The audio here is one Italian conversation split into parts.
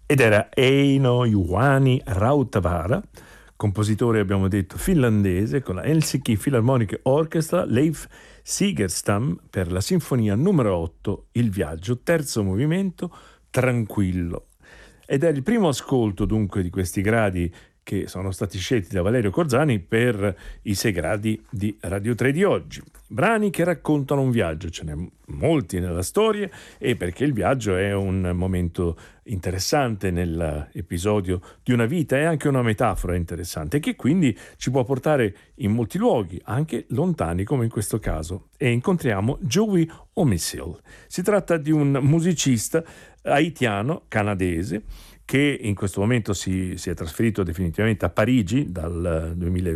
Ed era Eino Juhani Rautavaara, compositore, abbiamo detto, finlandese, con la Helsinki Philharmonic Orchestra, Leif Sigerstam per la sinfonia numero 8, Il viaggio, terzo movimento, tranquillo. Ed è il primo ascolto dunque di questi gradi che sono stati scelti da Valerio Corzani per i 6 gradi di Radio 3 di oggi. Brani che raccontano un viaggio, ce n'è molti nella storia, e perché il viaggio è un momento interessante nell'episodio di una vita, è anche una metafora interessante che quindi ci può portare in molti luoghi, anche lontani come in questo caso, e incontriamo Joey Omisil. Si tratta di un musicista haitiano, canadese, che in questo momento si è trasferito definitivamente a Parigi dal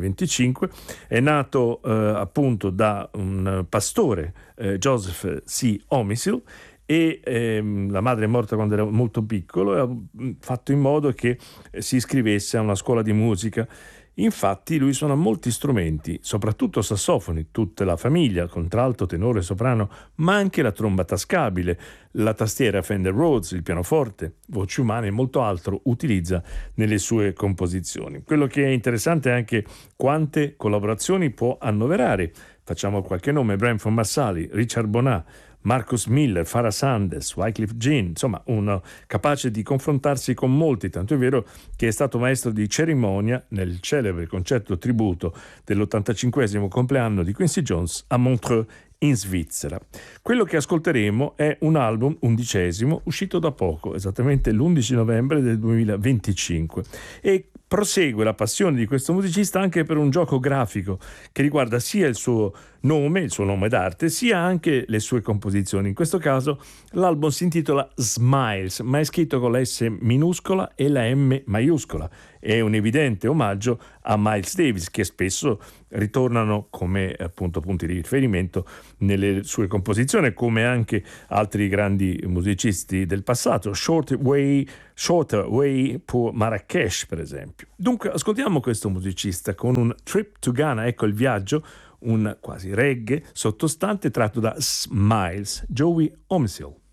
2025, è nato appunto da un pastore, Joseph C. Omisil, e la madre è morta quando era molto piccolo e ha fatto in modo che si iscrivesse a una scuola di musica. Infatti lui suona molti strumenti, soprattutto sassofoni, tutta la famiglia, contralto, tenore, soprano, ma anche la tromba tascabile, la tastiera Fender Rhodes, il pianoforte, voci umane e molto altro utilizza nelle sue composizioni. Quello che è interessante è anche quante collaborazioni può annoverare. Facciamo qualche nome: Branford Marsalis, Richard Bonat, Marcus Miller, Farah Sanders, Wyclef Jean, insomma uno capace di confrontarsi con molti, tanto è vero che è stato maestro di cerimonia nel celebre concerto tributo dell'85° compleanno di Quincy Jones a Montreux in Svizzera. Quello che ascolteremo è un album, 11°, uscito da poco, esattamente l'11 novembre del 2025, e prosegue la passione di questo musicista anche per un gioco grafico che riguarda sia il suo nome d'arte, sia anche le sue composizioni. In questo caso l'album si intitola Smiles, ma è scritto con la S minuscola e la M maiuscola. È un evidente omaggio a Miles Davis, che spesso ritornano come appunto punti di riferimento nelle sue composizioni, come anche altri grandi musicisti del passato, Shorter Way per Marrakesh per esempio. Dunque ascoltiamo questo musicista con un Trip to Ghana, ecco il viaggio, un quasi reggae sottostante tratto da Smiles, Joey Omisil.